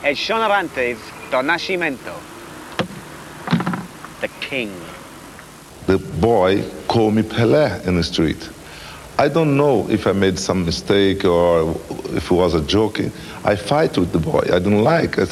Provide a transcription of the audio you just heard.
El Sean Arantes do Nascimento, the king. The boy called me Pelé in the street. I don't know if I made some mistake or if it was a joke. I fight with the boy. I don't like.